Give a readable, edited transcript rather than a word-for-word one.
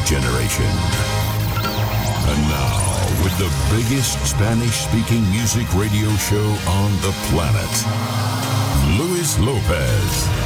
generation. And now, with the biggest Spanish-speaking music radio show on the planet, Luis Lopez.